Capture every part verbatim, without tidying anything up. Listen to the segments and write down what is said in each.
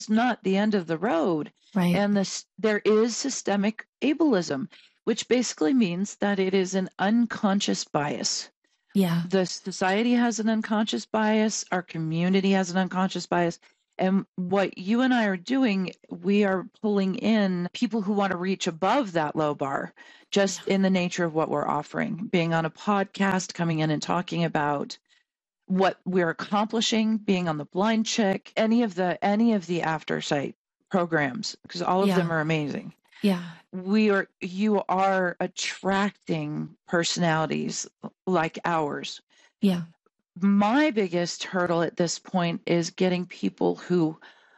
not the end of the road. Right. And this, there is systemic ableism, which basically means that it is an unconscious bias. Yeah. The society has an unconscious bias. Our community has an unconscious bias. And what you and I are doing, we are pulling in people who want to reach above that low bar, just in the nature of what we're offering, being on a podcast, coming in and talking about what we're accomplishing, being on the Blind Chick, any of the any of the Aftersight programs, because all of Yeah. them are amazing. Yeah. We are you are attracting personalities like ours. Yeah. My biggest hurdle at this point is getting people who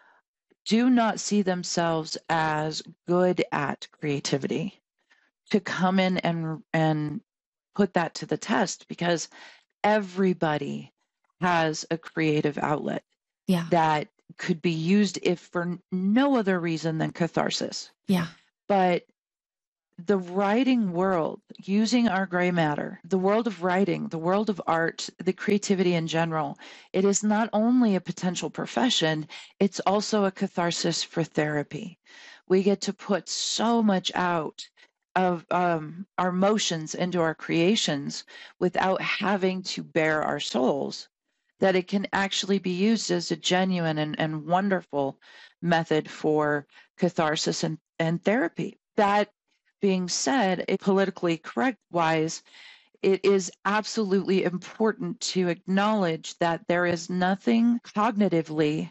do not see themselves as good at creativity to come in and and put that to the test, because everybody has a creative outlet Yeah. that could be used if for no other reason than catharsis. Yeah. But the writing world, using our gray matter, the world of writing, the world of art, the creativity in general, it is not only a potential profession, it's also a catharsis for therapy. We get to put so much out of um, our emotions into our creations without having to bare our souls, that it can actually be used as a genuine and, and wonderful method for catharsis and, and therapy. That being said, it, politically correct wise, it is absolutely important to acknowledge that there is nothing cognitively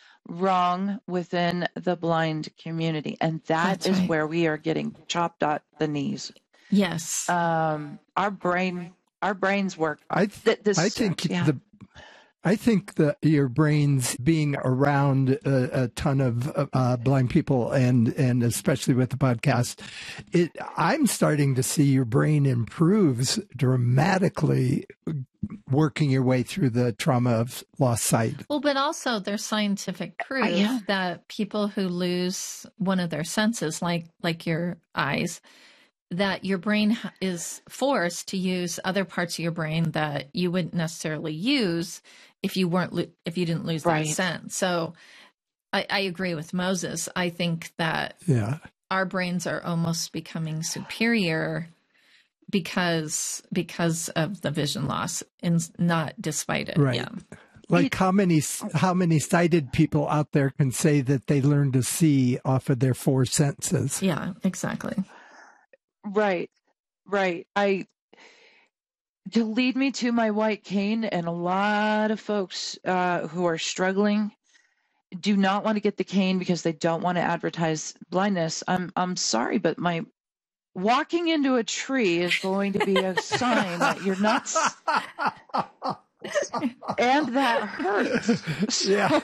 wrong within the blind community. And that That's is right. where we are getting chopped at the knees. Yes. Um, our brain, our brains work. I, Th- this, I think yeah. the I think that your brains being around a, a ton of uh, blind people, and and especially with the podcast, it I'm starting to see your brain improves dramatically working your way through the trauma of lost sight. Well, but also there's scientific proof Uh, yeah. that people who lose one of their senses, like like your eyes, that your brain is forced to use other parts of your brain that you wouldn't necessarily use if you weren't lo- if you didn't lose Right. that sense. So I, I agree with Moses. I think that Yeah. our brains are almost becoming superior because because of the vision loss, and not despite it. Right. Yeah. Like how many how many sighted people out there can say that they learn to see off of their four senses? Yeah, exactly. Right, right. I to lead me to my white cane, and a lot of folks uh, who are struggling do not want to get the cane because they don't want to advertise blindness. I'm I'm sorry, but my walking into a tree is going to be a sign that you're nuts, and that hurts. So Yeah.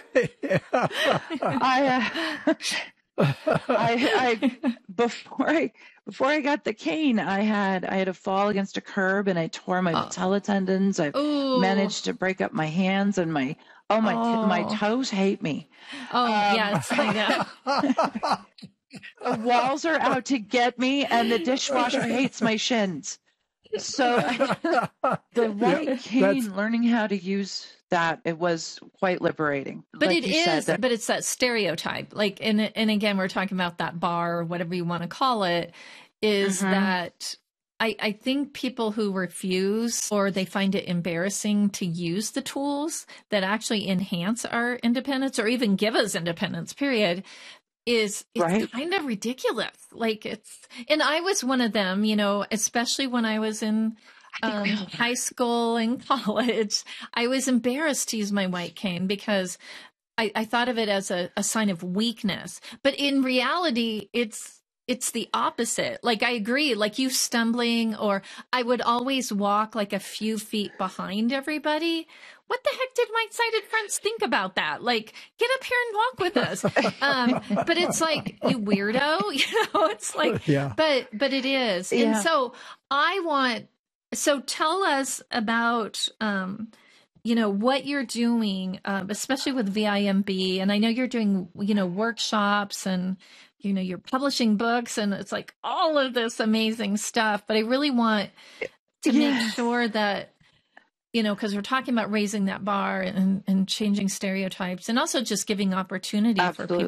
I, uh, I, I, before I, before I got the cane, I had, I had a fall against a curb and I tore my Oh. patella tendons. I've Ooh. managed to break up my hands and my, oh, my, Oh. my toes hate me. Oh, Um, yes, I know. The walls are out to get me and the dishwasher hates my shins. So the white Yeah, cane, that's- learning how to use that, it was quite liberating. But Like it you said, is, that- but it's that stereotype. Like, and and again, we're talking about that bar, or whatever you want to call it, is Mhm. that I, I think people who refuse or they find it embarrassing to use the tools that actually enhance our independence or even give us independence, period, is it's Right. kind of ridiculous. Like it's, and I was one of them, you know, especially when I was in I think we um, all- high school and college. I was embarrassed to use my white cane because I, I thought of it as a, a sign of weakness. But in reality, it's it's the opposite. Like I agree, like you stumbling, or I would always walk like a few feet behind everybody. What the heck did my sighted friends think about that? Like, get up here and walk with us. Um, but it's like, you weirdo, you know, it's like, Yeah. but, but it is. Yeah. And so I want, so tell us about, um, you know, what you're doing, um, especially with V I M B. And I know you're doing, you know, workshops and, you know, you're publishing books and it's like all of this amazing stuff. But I really want to Yeah. make sure that you know, because we're talking about raising that bar and, and changing stereotypes and also just giving opportunity Absolutely. for people